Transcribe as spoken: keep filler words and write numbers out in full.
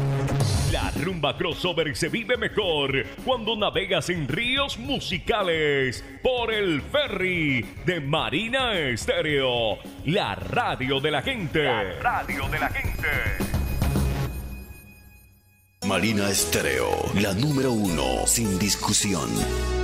La rumba crossover se vive mejor cuando navegas en ríos musicales por el ferry de Marina Estéreo, la radio de la gente. La radio de la gente. Marina Estéreo, la número uno, sin discusión.